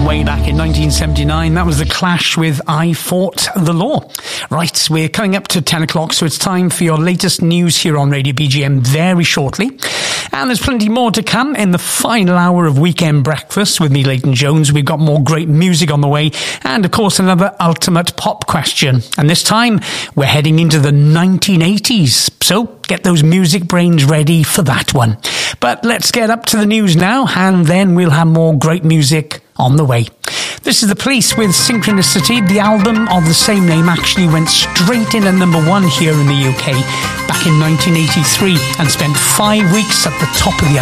way back in 1979. That was The Clash with I Fought the Law. Right, we're coming up to 10 o'clock, so it's time for your latest news here on Radio BGM very shortly. And there's plenty more to come in the final hour of Weekend Breakfast with me, Leighton Jones. We've got more great music on the way, and of course another ultimate pop question. And this time we're heading into the 1980s, so get those music brains ready for that one. But let's get up to the news now, and then we'll have more great music on the way. This is The Police with Synchronicity. The album of the same name actually went straight in at #1 here in the UK back in 1983 and spent 5 weeks at the top of the